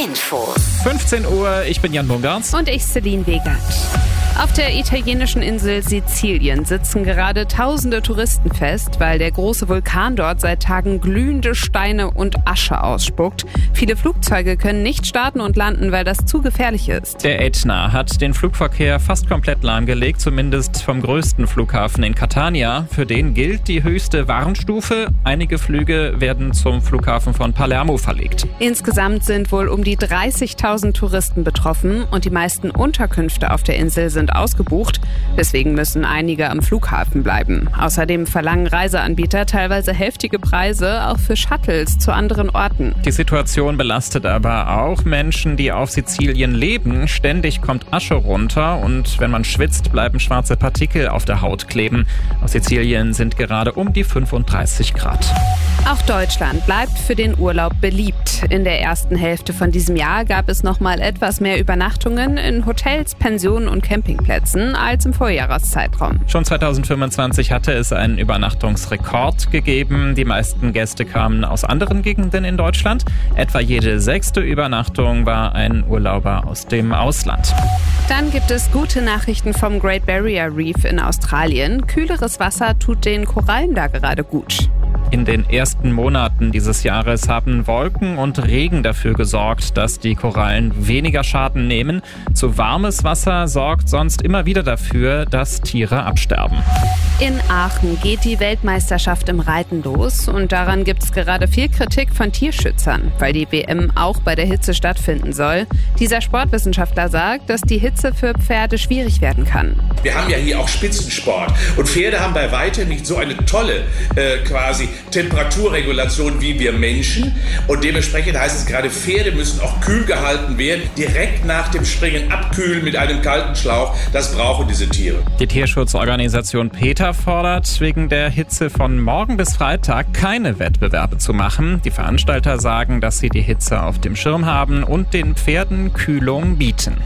Infos. 15 Uhr, ich bin Jan Bungartz. Und ich, Celine Wegert. Auf der italienischen Insel Sizilien sitzen gerade tausende Touristen fest, weil der große Vulkan dort seit Tagen glühende Steine und Asche ausspuckt. Viele Flugzeuge können nicht starten und landen, weil das zu gefährlich ist. Der Ätna hat den Flugverkehr fast komplett lahmgelegt, zumindest vom größten Flughafen in Catania. Für den gilt die höchste Warnstufe. Einige Flüge werden zum Flughafen von Palermo verlegt. Insgesamt sind wohl um die 30.000 Touristen betroffen und die meisten Unterkünfte auf der Insel sind ausgebucht. Deswegen müssen einige am Flughafen bleiben. Außerdem verlangen Reiseanbieter teilweise heftige Preise, auch für Shuttles zu anderen Orten. Die Situation belastet aber auch Menschen, die auf Sizilien leben. Ständig kommt Asche runter und wenn man schwitzt, bleiben schwarze Partikel auf der Haut kleben. Auf Sizilien sind gerade um die 35 Grad. Auch Deutschland bleibt für den Urlaub beliebt. In der ersten Hälfte von diesem Jahr gab es noch mal etwas mehr Übernachtungen in Hotels, Pensionen und Campingplätzen als im Vorjahreszeitraum. Schon 2025 hatte es einen Übernachtungsrekord gegeben. Die meisten Gäste kamen aus anderen Gegenden in Deutschland. Etwa jede 6. Übernachtung war ein Urlauber aus dem Ausland. Dann gibt es gute Nachrichten vom Great Barrier Reef in Australien. Kühleres Wasser tut den Korallen da gerade gut. In den ersten Monaten dieses Jahres haben Wolken und Regen dafür gesorgt, dass die Korallen weniger Schaden nehmen. Zu warmes Wasser sorgt sonst immer wieder dafür, dass Tiere absterben. In Aachen geht die Weltmeisterschaft im Reiten los und daran gibt es gerade viel Kritik von Tierschützern, weil die WM auch bei der Hitze stattfinden soll. Dieser Sportwissenschaftler sagt, dass die Hitze für Pferde schwierig werden kann. Wir haben ja hier auch Spitzensport und Pferde haben bei weitem nicht so eine tolle Temperaturregulation wie wir Menschen und dementsprechend heißt es gerade, Pferde müssen auch kühl gehalten werden, direkt nach dem Springen abkühlen mit einem kalten Schlauch, das brauchen diese Tiere. Die Tierschutzorganisation PETA fordert, wegen der Hitze von morgen bis Freitag keine Wettbewerbe zu machen. Die Veranstalter sagen, dass sie die Hitze auf dem Schirm haben und den Pferden Kühlung bieten.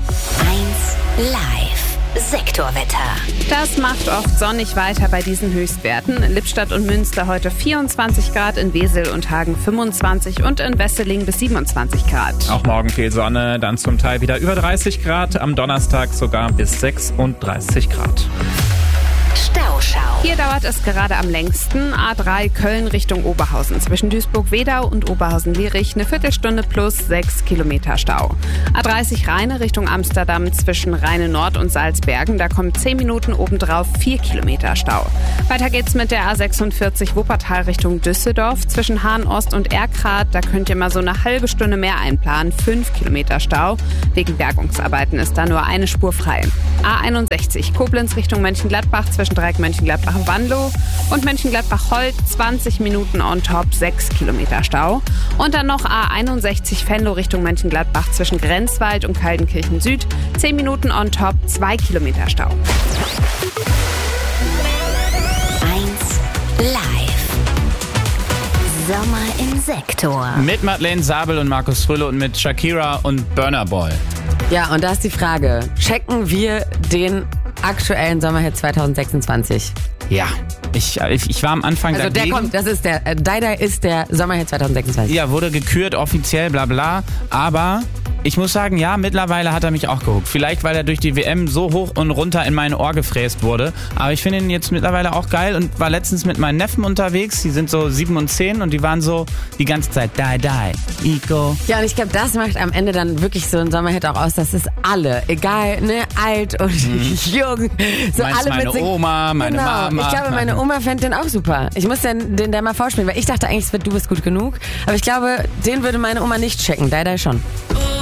1 Live. Sektorwetter. Das macht oft sonnig weiter bei diesen Höchstwerten. In Lippstadt und Münster heute 24 Grad, in Wesel und Hagen 25 und in Wesseling bis 27 Grad. Auch morgen viel Sonne, dann zum Teil wieder über 30 Grad, am Donnerstag sogar bis 36 Grad. Stauschau. Hier dauert es gerade am längsten. A3 Köln Richtung Oberhausen. Zwischen Duisburg-Wedau und Oberhausen-Lierich eine Viertelstunde plus 6 Kilometer Stau. A30 Rheine Richtung Amsterdam zwischen Rheine Nord und Salzbergen. Da kommen 10 Minuten obendrauf 4 Kilometer Stau. Weiter geht's mit der A46 Wuppertal Richtung Düsseldorf. Zwischen Hahn Ost und Erkrath. Da könnt ihr mal so eine halbe Stunde mehr einplanen. 5 Kilometer Stau. Wegen Bergungsarbeiten ist da nur eine Spur frei. A61 Koblenz Richtung Mönchengladbach zwischen Dreieck Mönchengladbach-Wanlo und Mönchengladbach-Holt 20 Minuten on top, 6 Kilometer Stau. Und dann noch A61 Venlo Richtung Mönchengladbach zwischen Grenzwald und Kaldenkirchen Süd, 10 Minuten on top, 2 Kilometer Stau. 1 Live. Sommer im Sektor. Mit Madeleine Sabel und Markus Fröhle und mit Shakira und Burna Boy. Ja, und da ist die Frage, checken wir den aktuellen Sommerhit 2026? Ja, ich war am Anfang Also dagegen. der kommt, das ist der, Daida ist der Sommerhit 2026. Ja, wurde gekürt, offiziell, bla bla, aber ich muss sagen, ja, mittlerweile hat er mich auch gehuckt. Vielleicht, weil er durch die WM so hoch und runter in mein Ohr gefräst wurde. Aber ich finde ihn jetzt mittlerweile auch geil und war letztens mit meinen Neffen unterwegs. Die sind so 7 und 10 und die waren so die ganze Zeit die, Ico. Ja, und ich glaube, das macht am Ende dann wirklich so ein Sommerhit auch aus, dass es alle, egal, ne, alt und jung, so Meinst alle meine mitsingen. Oma, meine Mama. Ich glaube, meine Oma fände den auch super. Ich muss den der mal vorspielen, weil ich dachte eigentlich, es wird Du bist gut genug. Aber ich glaube, den würde meine Oma nicht checken. Daida schon.